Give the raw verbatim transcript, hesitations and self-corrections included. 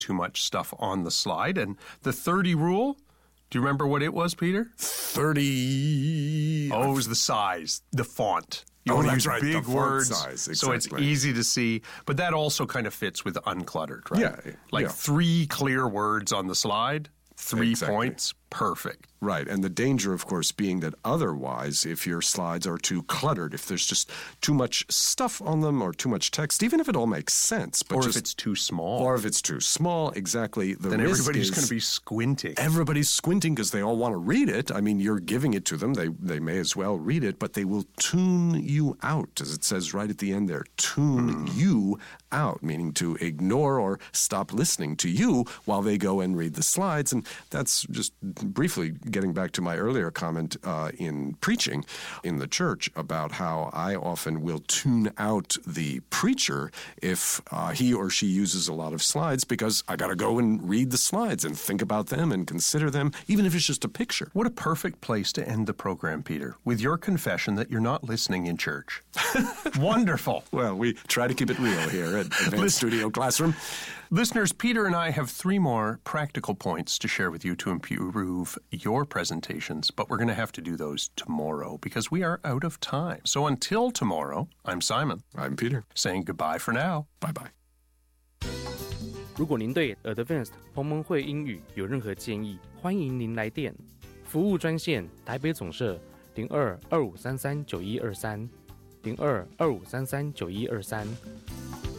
too much stuff on the slide. And the thirty rule, do you remember what it was, Peter? thirty Oh, it was the size, the font. You oh, want to that's use right, big the font words, size, exactly. so it's easy to see. But that also kind of fits with uncluttered, right? Yeah. Like yeah. three clear words on the slide, three exactly. points, perfect. Right, and the danger, of course, being that otherwise, if your slides are too cluttered, if there's just too much stuff on them or too much text, even if it all makes sense, but or just, if it's too small. Or if it's too small, exactly. The then risk everybody's going is to be squinting. Everybody's squinting because they all want to read it. I mean, you're giving it to them. They they may as well read it, but they will tune you out, as it says right at the end there. Tune mm. you out, meaning to ignore or stop listening to you while they go and read the slides. And that's just briefly getting back to my earlier comment uh, in preaching in the church about how I often will tune out the preacher if uh, he or she uses a lot of slides, because I got to go and read the slides and think about them and consider them, even if it's just a picture. What a perfect place to end the program, Peter, with your confession that you're not listening in church. Wonderful. Well, we try to keep it real here at Advanced Studio Classroom. Listeners, Peter and I have three more practical points to share with you to improve your presentations, but we're going to have to do those tomorrow because we are out of time. So until tomorrow, I'm Simon. I'm Peter. Saying goodbye for now. Bye-bye. 如果您对 Advanced 同盟会英语有任何建议，欢迎您来电。服务专线台北总社零二二五三三九一二三零二二五三三九一二三。